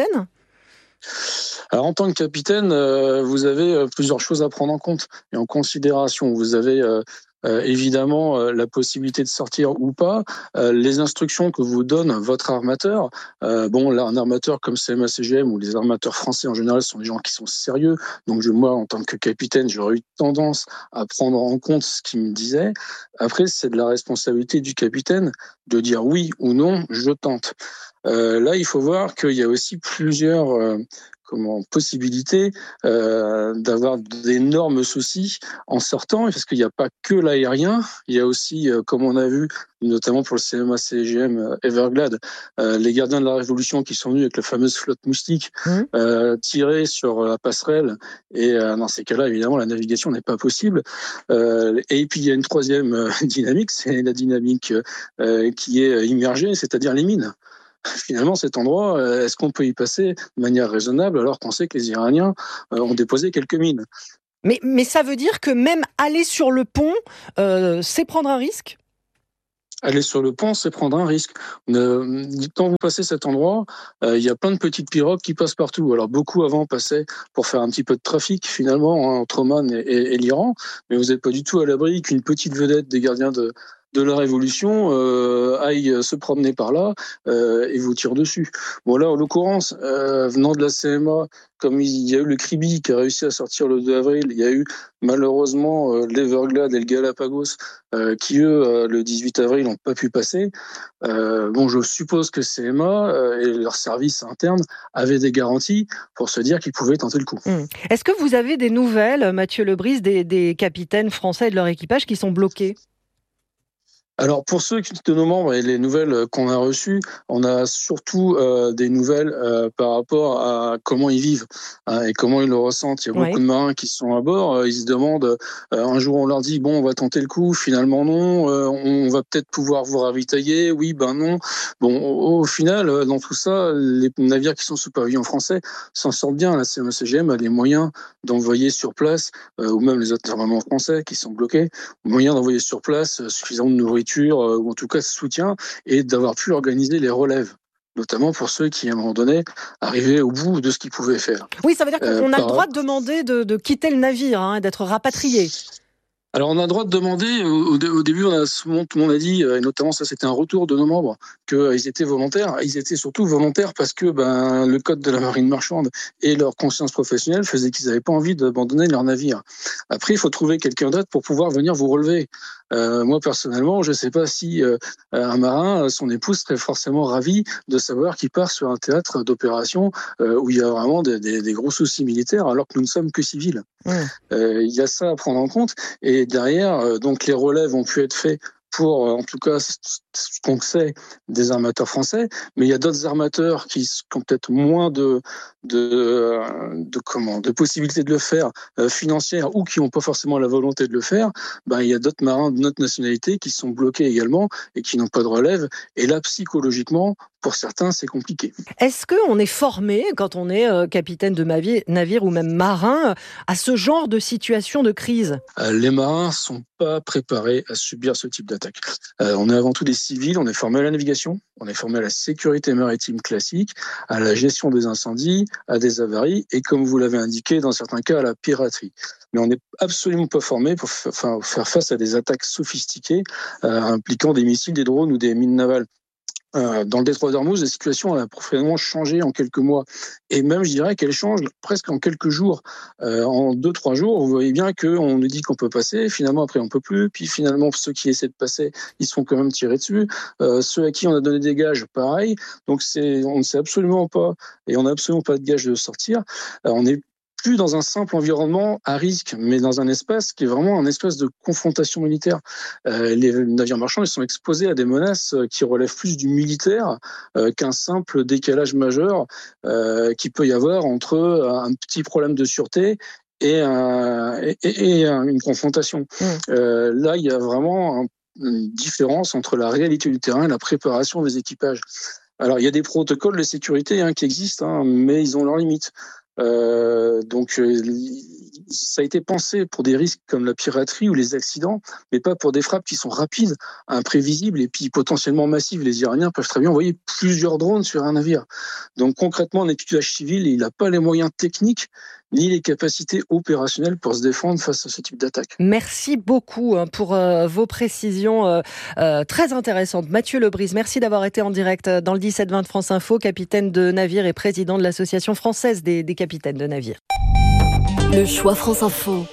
Speaker 17: Alors, en tant que capitaine, euh, vous avez plusieurs choses à prendre en compte et en considération. Vous avez euh, euh, évidemment euh, la possibilité de sortir ou pas, euh, les instructions que vous donne votre armateur. Euh, bon, là, un armateur comme C M A C G M ou les armateurs français en général sont des gens qui sont sérieux. Donc je, moi, en tant que capitaine, j'aurais eu tendance à prendre en compte ce qu'il me disait. Après, c'est de la responsabilité du capitaine de dire oui ou non, je tente. Euh, là, il faut voir qu'il y a aussi plusieurs euh, comment, possibilités euh, d'avoir d'énormes soucis en sortant, parce qu'il n'y a pas que l'aérien, il y a aussi, euh, comme on a vu, notamment pour le C M A C G M Everglade, euh, les gardiens de la Révolution qui sont venus avec la fameuse flotte moustique mmh. euh, tirer sur la passerelle, et euh, dans ces cas-là, évidemment, la navigation n'est pas possible. Euh, et puis, il y a une troisième euh, dynamique, c'est la dynamique euh, qui est immergée, c'est-à-dire les mines. Finalement, cet endroit, est-ce qu'on peut y passer de manière raisonnable alors qu'on sait que les Iraniens ont déposé quelques mines ?
Speaker 15: Mais, mais ça veut dire que même aller sur le pont, euh, c'est prendre un risque ?
Speaker 17: Aller sur le pont, c'est prendre un risque. Euh, quand vous passez cet endroit, euh, il y a plein de petites pirogues qui passent partout. Alors beaucoup avant passaient pour faire un petit peu de trafic finalement hein, entre Oman et, et, et l'Iran, mais vous n'êtes pas du tout à l'abri qu'une petite vedette des gardiens de de la Révolution euh, aille se promener par là euh, et vous tire dessus. Bon là, en l'occurrence, euh, venant de la C M A, comme il y a eu le Kribi qui a réussi à sortir le deux avril, il y a eu malheureusement euh, l'Everglade et le Galapagos euh, qui, eux, euh, le dix-huit avril, n'ont pas pu passer. Euh, bon, je suppose que C M A euh, et leurs services internes avaient des garanties pour se dire qu'ils pouvaient tenter le coup.
Speaker 15: Mmh. Est-ce que vous avez des nouvelles, Mathieu Lebris, des, des capitaines français et de leur équipage qui sont bloqués ?
Speaker 17: Alors pour ceux de nos membres et les nouvelles qu'on a reçues, on a surtout euh, des nouvelles euh, par rapport à comment ils vivent hein, et comment ils le ressentent. Il y a beaucoup oui. de marins qui sont à bord, euh, ils se demandent, euh, un jour on leur dit bon on va tenter le coup, finalement non, euh, on va peut-être pouvoir vous ravitailler, oui ben non. Bon au, au final dans tout ça, les navires qui sont sous pavillon français s'en sortent bien. La C M A C G M a les moyens d'envoyer sur place, euh, ou même les autres armements français qui sont bloqués, moyens d'envoyer sur place euh, suffisamment de nourriture ou en tout cas soutien et d'avoir pu organiser les relèves, notamment pour ceux qui, à un moment donné, arrivaient au bout de ce qu'ils pouvaient faire.
Speaker 15: Oui, ça veut dire qu'on euh, a le droit de demander de, de quitter le navire, hein, d'être rapatrié.
Speaker 17: Alors, on a le droit de demander, au, au début, on a, tout le monde a dit, et notamment ça, c'était un retour de nos membres, qu'ils étaient volontaires. Ils étaient surtout volontaires parce que ben, le code de la marine marchande et leur conscience professionnelle faisaient qu'ils n'avaient pas envie d'abandonner leur navire. Après, il faut trouver quelqu'un d'autre pour pouvoir venir vous relever. Euh, moi, personnellement, je ne sais pas si euh, un marin, son épouse serait forcément ravie de savoir qu'il part sur un théâtre d'opération euh, où il y a vraiment des, des, des gros soucis militaires alors que nous ne sommes que civils. Mmh. Euh, il y a ça à prendre en compte. Et derrière, euh, donc les relèves ont pu être faits pour, en tout cas, ce qu'on sait des armateurs français, mais il y a d'autres armateurs qui ont peut-être moins de, de, de, comment, de possibilités de le faire euh, financières ou qui n'ont pas forcément la volonté de le faire. Ben, il y a d'autres marins de notre nationalité qui sont bloqués également et qui n'ont pas de relève. Et là, psychologiquement, pour certains, c'est compliqué.
Speaker 15: Est-ce qu'on est formé, quand on est euh, capitaine de navire ou même marin, à ce genre de situation de crise ?
Speaker 17: euh, Les marins ne sont pas préparés à subir ce type d'attaque. Euh, on est avant tout des civils, on est formé à la navigation, on est formé à la sécurité maritime classique, à la gestion des incendies, à des avaries et, comme vous l'avez indiqué, dans certains cas, à la piraterie. Mais on n'est absolument pas formé pour f- enfin, faire face à des attaques sophistiquées euh, impliquant des missiles, des drones ou des mines navales. Euh, dans le détroit d'Ormuz, la situation a profondément changé en quelques mois. Et même, je dirais qu'elle change presque en quelques jours. Euh, en deux, trois jours, vous voyez bien qu'on nous dit qu'on peut passer. Finalement, après, on peut plus. Puis finalement, ceux qui essaient de passer, ils se font quand même tirer dessus. Euh, ceux à qui on a donné des gages, pareil. Donc, c'est, on ne sait absolument pas, et on n'a absolument pas de gage de sortir. Euh, on est plus dans un simple environnement à risque, mais dans un espace qui est vraiment un espace de confrontation militaire. Euh, les navires marchands, ils sont exposés à des menaces qui relèvent plus du militaire euh, qu'un simple décalage majeur euh, qu'il peut y avoir entre un petit problème de sûreté et, un, et, et une confrontation. Mmh. Euh, là, il y a vraiment un, une différence entre la réalité du terrain et la préparation des équipages. Alors, il y a des protocoles de sécurité hein, qui existent, hein, mais ils ont leurs limites. Euh, donc euh, ça a été pensé pour des risques comme la piraterie ou les accidents, mais pas pour des frappes qui sont rapides, imprévisibles et puis potentiellement massives. Les Iraniens peuvent très bien envoyer plusieurs drones sur un navire. Donc concrètement, un équipage civil, il n'a pas les moyens techniques ni les capacités opérationnelles pour se défendre face à ce type d'attaque.
Speaker 15: Merci beaucoup pour euh, vos précisions euh, euh, très intéressantes. Mathieu Lebris, merci d'avoir été en direct dans le dix-sept vingt de France Info, capitaine de navire et président de l'Association française des, des capitaines de navire.
Speaker 4: Le choix France Info.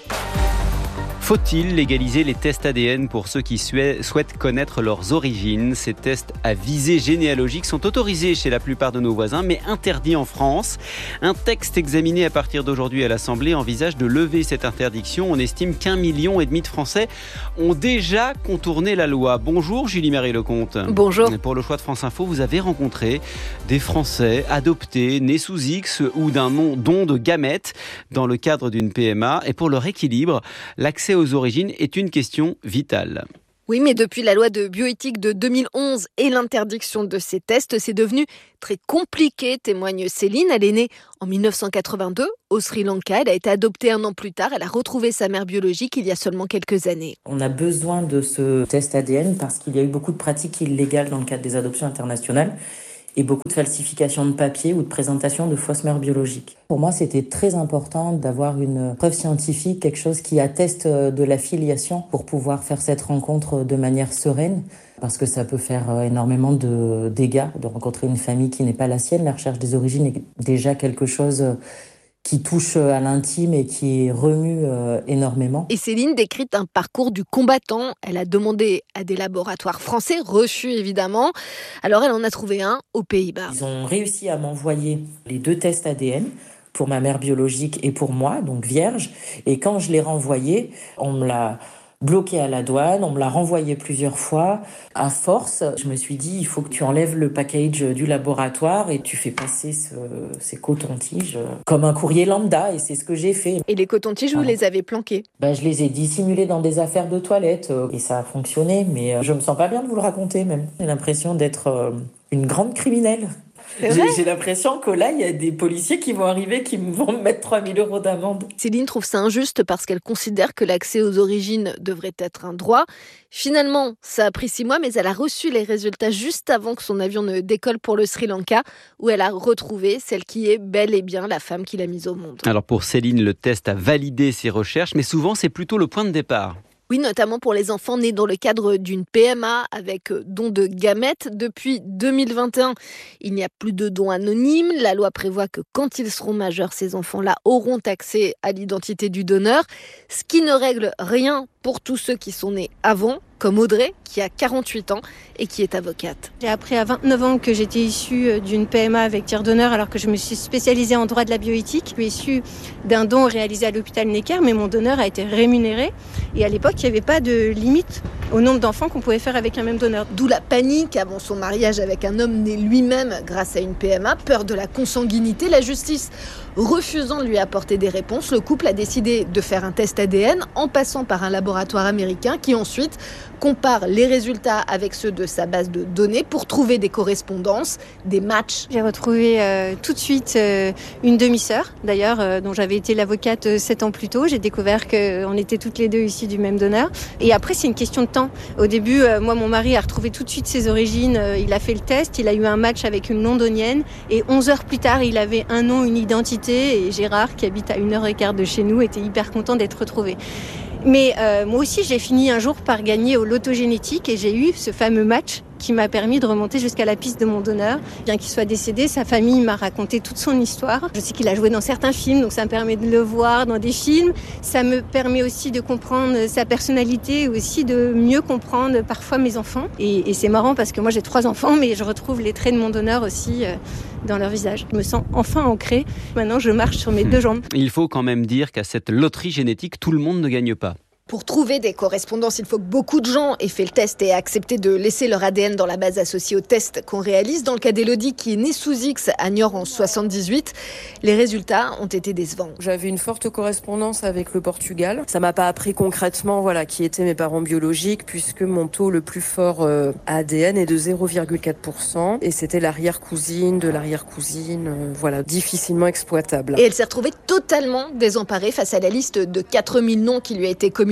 Speaker 18: Faut-il légaliser les tests A D N pour ceux qui souhaitent connaître leurs origines ? Ces tests à visée généalogique sont autorisés chez la plupart de nos voisins, mais interdits en France. Un texte examiné à partir d'aujourd'hui à l'Assemblée envisage de lever cette interdiction. On estime qu'un million et demi de Français ont déjà contourné la loi. Bonjour Julie-Marie Lecomte.
Speaker 15: Bonjour.
Speaker 18: Pour le choix de France Info, vous avez rencontré des Français adoptés, nés sous X ou d'un don de gamètes dans le cadre d'une P M A. Et pour leur équilibre, l'accès aux origines est une question vitale.
Speaker 19: Oui, mais depuis la loi de bioéthique de deux mille onze et l'interdiction de ces tests, c'est devenu très compliqué, témoigne Céline. Elle est née en dix-neuf cent quatre-vingt-deux au Sri Lanka. Elle a été adoptée un an plus tard. Elle a retrouvé sa mère biologique il y a seulement quelques années.
Speaker 20: On a besoin de ce test A D N parce qu'il y a eu beaucoup de pratiques illégales dans le cadre des adoptions internationales et beaucoup de falsifications de papier ou de présentation de fausses mères biologiques. Pour moi, c'était très important d'avoir une preuve scientifique, quelque chose qui atteste de la filiation pour pouvoir faire cette rencontre de manière sereine, parce que ça peut faire énormément de dégâts de rencontrer une famille qui n'est pas la sienne. La recherche des origines est déjà quelque chose qui touche à l'intime et qui remue euh, énormément.
Speaker 19: Et Céline décrit un parcours du combattant. Elle a demandé à des laboratoires français, reçus évidemment. Alors elle en a trouvé un aux Pays-Bas.
Speaker 20: Ils ont réussi à m'envoyer les deux tests A D N pour ma mère biologique et pour moi, donc vierge. Et quand je l'ai renvoyé, on me l'a bloqué à la douane, on me l'a renvoyé plusieurs fois. À force, je me suis dit, il faut que tu enlèves le package du laboratoire et tu fais passer ce, ces cotons-tiges comme un courrier lambda, et c'est ce que j'ai fait.
Speaker 19: Et les cotons-tiges, vous ah. les avez planqués ?
Speaker 20: Ben, je les ai dissimulés dans des affaires de toilette et ça a fonctionné, mais je me sens pas bien de vous le raconter même. J'ai l'impression d'être une grande criminelle. J'ai, j'ai l'impression que là, il y a des policiers qui vont arriver, qui vont me mettre trois mille euros d'amende.
Speaker 19: Céline trouve ça injuste parce qu'elle considère que l'accès aux origines devrait être un droit. Finalement, ça a pris six mois, mais elle a reçu les résultats juste avant que son avion ne décolle pour le Sri Lanka, où elle a retrouvé celle qui est bel et bien la femme qui l'a mise au monde.
Speaker 18: Alors pour Céline, le test a validé ses recherches, mais souvent c'est plutôt le point de départ.
Speaker 19: Oui, notamment pour les enfants nés dans le cadre d'une P M A avec don de gamètes. Depuis deux mille vingt et un, il n'y a plus de dons anonymes. La loi prévoit que quand ils seront majeurs, ces enfants-là auront accès à l'identité du donneur, ce qui ne règle rien pour tous ceux qui sont nés avant, comme Audrey, qui a quarante-huit ans et qui est avocate.
Speaker 21: J'ai appris à vingt-neuf ans que j'étais issue d'une P M A avec tiers donneur, alors que je me suis spécialisée en droit de la bioéthique. Je suis issue d'un don réalisé à l'hôpital Necker, mais mon donneur a été rémunéré. Et à l'époque, il n'y avait pas de limite au nombre d'enfants qu'on pouvait faire avec un même donneur.
Speaker 19: D'où la panique avant son mariage avec un homme né lui-même grâce à une P M A, peur de la consanguinité. La justice refusant de lui apporter des réponses, le couple a décidé de faire un test A D N en passant par un laboratoire américain qui ensuite compare les résultats avec ceux de sa base de données pour trouver des correspondances, des matchs.
Speaker 21: J'ai retrouvé euh, tout de suite euh, une demi-sœur, d'ailleurs, euh, dont j'avais été l'avocate euh, sept ans plus tôt. J'ai découvert qu'on était toutes les deux issues du même donneur. Et après, c'est une question de temps. Au début, euh, moi, mon mari a retrouvé tout de suite ses origines. Euh, il a fait le test, il a eu un match avec une londonienne. Et onze heures plus tard, il avait un nom, une identité. Et Gérard, qui habite à une heure et quart de chez nous, était hyper content d'être retrouvé. Mais euh, moi aussi, j'ai fini un jour par gagner au loto génétique et j'ai eu ce fameux match qui m'a permis de remonter jusqu'à la piste de mon donneur. Bien qu'il soit décédé, sa famille m'a raconté toute son histoire. Je sais qu'il a joué dans certains films, donc ça me permet de le voir dans des films. Ça me permet aussi de comprendre sa personnalité, aussi de mieux comprendre parfois mes enfants. Et, et c'est marrant parce que moi j'ai trois enfants, mais je retrouve les traits de mon donneur aussi euh, dans leur visage. Je me sens enfin ancrée. Maintenant, je marche sur mes mmh. deux jambes.
Speaker 18: Il faut quand même dire qu'à cette loterie génétique, tout le monde ne gagne pas.
Speaker 19: Pour trouver des correspondances, il faut que beaucoup de gens aient fait le test et accepté de laisser leur A D N dans la base associée au test qu'on réalise. Dans le cas d'Élodie, qui est née sous X à Niort en soixante-dix-huit, les résultats ont été décevants.
Speaker 22: J'avais une forte correspondance avec le Portugal. Ça m'a pas appris concrètement voilà, qui étaient mes parents biologiques, puisque mon taux le plus fort euh, A D N est de zéro virgule quatre pour cent. Et c'était l'arrière-cousine de l'arrière-cousine, euh, voilà, difficilement exploitable.
Speaker 19: Et elle s'est retrouvée totalement désemparée face à la liste de quatre mille noms qui lui a été communiquée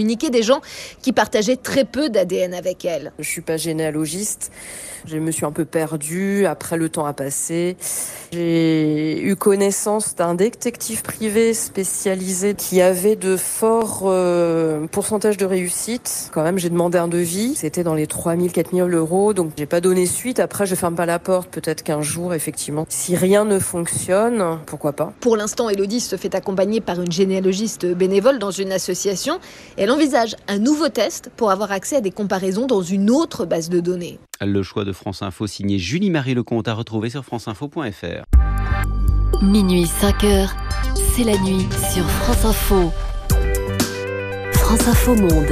Speaker 19: communiqué des gens qui partageaient très peu d'A D N avec elle.
Speaker 22: Je suis pas généalogiste. Je me suis un peu perdue, après le temps a passé. J'ai eu connaissance d'un détective privé spécialisé qui avait de forts euh, pourcentages de réussite. Quand même, j'ai demandé un devis. C'était dans les trois mille, quatre mille euros, donc j'ai pas donné suite. Après, je ferme pas la porte. Peut-être qu'un jour, effectivement, si rien ne fonctionne, pourquoi pas.
Speaker 19: Pour l'instant, Élodie se fait accompagner par une généalogiste bénévole dans une association. Elle envisage un nouveau test pour avoir accès à des comparaisons dans une autre base de données.
Speaker 18: Le choix de France Info signé Julie-Marie Lecomte à retrouver sur franceinfo point f r.
Speaker 4: Minuit cinq heures, c'est la nuit sur France Info. France Info Monde.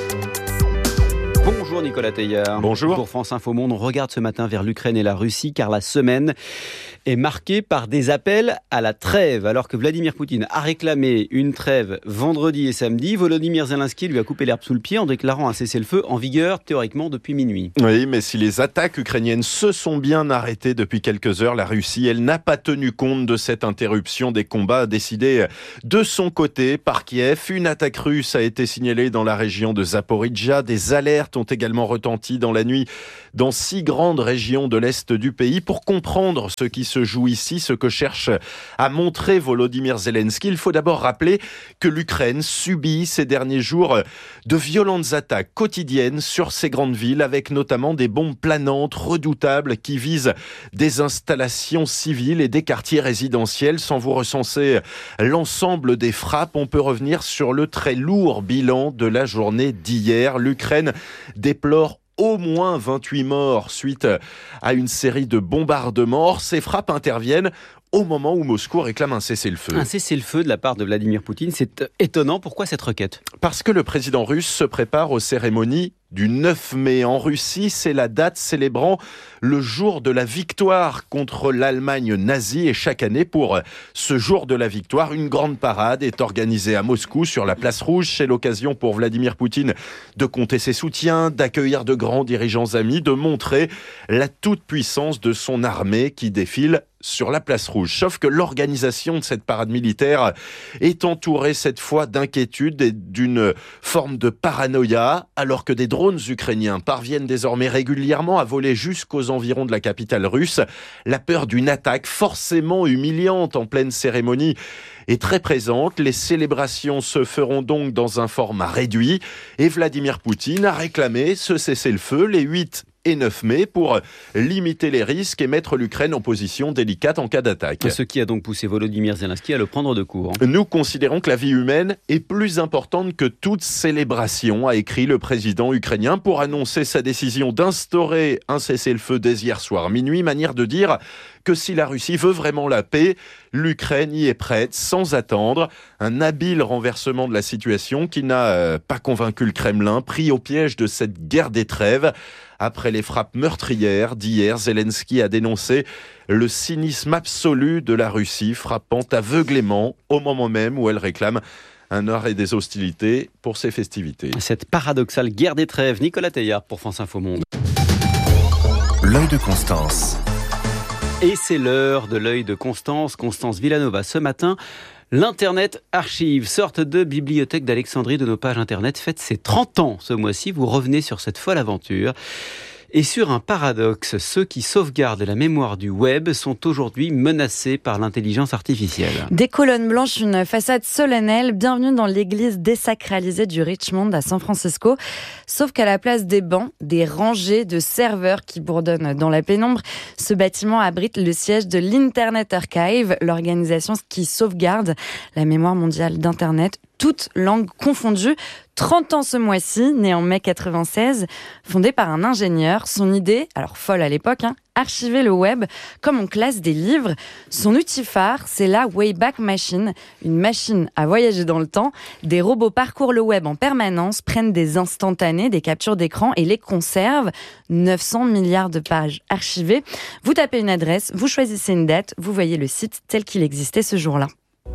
Speaker 18: Bonjour Nicolas Teillard.
Speaker 5: Bonjour.
Speaker 18: Pour France Info Monde, on regarde ce matin vers l'Ukraine et la Russie car la semaine est marquée par des appels à la trêve. Alors que Vladimir Poutine a réclamé une trêve vendredi et samedi, Volodymyr Zelensky lui a coupé l'herbe sous le pied en déclarant un cessez-le-feu en vigueur théoriquement depuis minuit.
Speaker 5: Oui, mais si les attaques ukrainiennes se sont bien arrêtées depuis quelques heures, la Russie, elle n'a pas tenu compte de cette interruption des combats, a décidé de son côté par Kiev. Une attaque russe a été signalée dans la région de Zaporijjia. Des alertes ont également retenti dans la nuit dans six grandes régions de l'Est du pays. Pour comprendre ce qui se joue ici, ce que cherche à montrer Volodymyr Zelensky, il faut d'abord rappeler que l'Ukraine subit ces derniers jours de violentes attaques quotidiennes sur ces grandes villes, avec notamment des bombes planantes redoutables qui visent des installations civiles et des quartiers résidentiels. Sans vous recenser l'ensemble des frappes, on peut revenir sur le très lourd bilan de la journée d'hier. L'Ukraine déplore au moins vingt-huit morts suite à une série de bombardements. Ces frappes interviennent au moment où Moscou réclame un cessez-le-feu.
Speaker 18: Un cessez-le-feu de la part de Vladimir Poutine, c'est étonnant. Pourquoi cette requête ?
Speaker 5: Parce que le président russe se prépare aux cérémonies du neuf mai. En Russie, c'est la date célébrant le jour de la victoire contre l'Allemagne nazie. Et chaque année, pour ce jour de la victoire, une grande parade est organisée à Moscou sur la place rouge. C'est l'occasion pour Vladimir Poutine de compter ses soutiens, d'accueillir de grands dirigeants amis, de montrer la toute-puissance de son armée qui défile sur la place rouge. Sauf que l'organisation de cette parade militaire est entourée cette fois d'inquiétude et d'une forme de paranoïa, alors que des drones ukrainiens parviennent désormais régulièrement à voler jusqu'aux environs de la capitale russe. La peur d'une attaque forcément humiliante en pleine cérémonie est très présente. Les célébrations se feront donc dans un format réduit et Vladimir Poutine a réclamé ce cessez-le-feu les huit et neuf mai pour limiter les risques et mettre l'Ukraine en position délicate en cas d'attaque.
Speaker 18: Ce qui a donc poussé Volodymyr Zelensky à le prendre de court.
Speaker 5: Nous considérons que la vie humaine est plus importante que toute célébration, a écrit le président ukrainien pour annoncer sa décision d'instaurer un cessez-le-feu dès hier soir minuit, manière de dire que si la Russie veut vraiment la paix, l'Ukraine y est prête sans attendre. Un habile renversement de la situation qui n'a euh, pas convaincu le Kremlin, pris au piège de cette guerre des trêves. Après les frappes meurtrières d'hier, Zelensky a dénoncé le cynisme absolu de la Russie, frappant aveuglément au moment même où elle réclame un arrêt des hostilités pour ses festivités.
Speaker 18: Cette paradoxale guerre des trêves, Nicolas Teillard pour France Info Monde.
Speaker 7: L'œil de Constance.
Speaker 18: Et c'est l'heure de l'œil de Constance, Constance Villanova. Ce matin, l'Internet Archive, sorte de bibliothèque d'Alexandrie de nos pages Internet, fête ses trente ans ce mois-ci. Vous revenez sur cette folle aventure. Et sur un paradoxe, ceux qui sauvegardent la mémoire du web sont aujourd'hui menacés par l'intelligence artificielle.
Speaker 23: Des colonnes blanches, une façade solennelle, bienvenue dans l'église désacralisée du Richmond à San Francisco. Sauf qu'à la place des bancs, des rangées de serveurs qui bourdonnent dans la pénombre, ce bâtiment abrite le siège de l'Internet Archive, l'organisation qui sauvegarde la mémoire mondiale d'Internet, toutes langues confondues. trente ans ce mois-ci, né en mai quatre-vingt-seize, fondé par un ingénieur. Son idée, alors folle à l'époque, hein, archiver le web comme on classe des livres. Son outil phare, c'est la Wayback Machine, une machine à voyager dans le temps. Des robots parcourent le web en permanence, prennent des instantanés, des captures d'écran et les conservent. neuf cents milliards de pages archivées. Vous tapez une adresse, vous choisissez une date, vous voyez le site tel qu'il existait ce jour-là.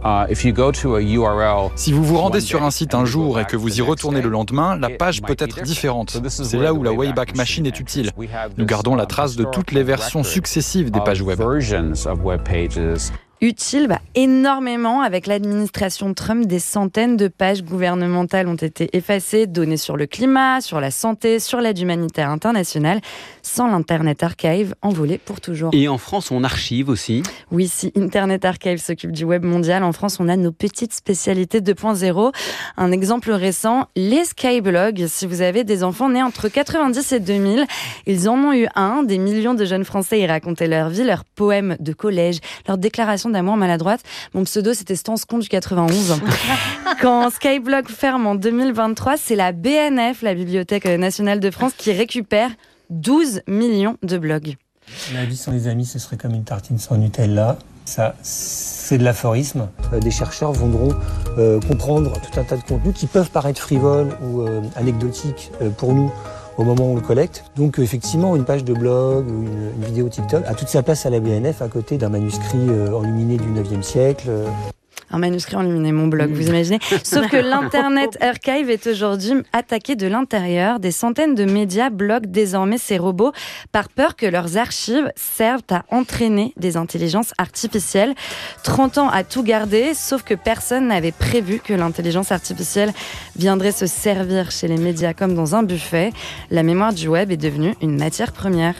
Speaker 24: Si vous vous rendez sur un site un jour et que vous y retournez le lendemain, la page peut être différente. C'est là où la Wayback Machine est utile. Nous gardons la trace de toutes les versions successives des pages web.
Speaker 23: utile, bah, énormément. Avec l'administration Trump, des centaines de pages gouvernementales ont été effacées, données sur le climat, sur la santé, sur l'aide humanitaire internationale, sans l'Internet Archive, envolé pour toujours.
Speaker 18: Et en France, on archive aussi.
Speaker 23: Oui, si Internet Archive s'occupe du web mondial, en France, on a nos petites spécialités deux point zéro. Un exemple récent, les skyblogs. Si vous avez des enfants nés entre quatre-vingt-dix et deux mille, ils en ont eu un. Des millions de jeunes Français y racontaient leur vie, leurs poèmes de collège, leurs déclarations d'amour maladroite. Mon pseudo, c'était Stanscon du quatre-vingt-onze. Quand Skyblog ferme en deux mille vingt-trois, c'est la B N F, la Bibliothèque nationale de France, qui récupère douze millions de blogs.
Speaker 2: La vie sans les amis, ce serait comme une tartine sans Nutella. Ça, c'est de l'aphorisme. Euh, des chercheurs voudront euh, comprendre tout un tas de contenus qui peuvent paraître frivoles ou euh, anecdotiques euh, pour nous au moment où on le collecte. Donc effectivement, une page de blog ou une, une vidéo TikTok a toute sa place à la B N F à côté d'un manuscrit euh, enluminé du neuvième siècle. Euh.
Speaker 23: Un manuscrit enluminé, mon blog, vous imaginez? Sauf que l'Internet Archive est aujourd'hui attaqué de l'intérieur. Des centaines de médias bloquent désormais ces robots par peur que leurs archives servent à entraîner des intelligences artificielles. trente ans à tout garder, sauf que personne n'avait prévu que l'intelligence artificielle viendrait se servir chez les médias comme dans un buffet. La mémoire du web est devenue une matière première.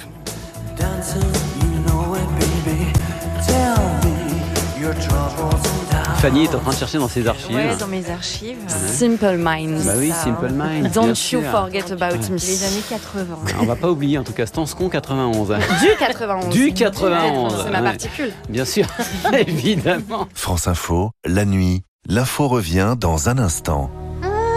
Speaker 18: Fanny est en train de chercher dans ses archives.
Speaker 21: Ouais, dans mes archives.
Speaker 23: Simple Minds.
Speaker 18: Bah oui, Simple Minds.
Speaker 23: Don't
Speaker 18: bien
Speaker 23: you
Speaker 18: sûr.
Speaker 23: forget about me.
Speaker 21: Les années quatre-vingts.
Speaker 18: On va pas oublier en tout cas Stanscon quatre-vingt-onze.
Speaker 23: Du quatre-vingt-onze.
Speaker 18: Du quatre-vingt-onze.
Speaker 23: C'est ma
Speaker 18: ouais.
Speaker 23: particule.
Speaker 18: Bien sûr, évidemment.
Speaker 7: France Info, la nuit, l'info revient dans un instant.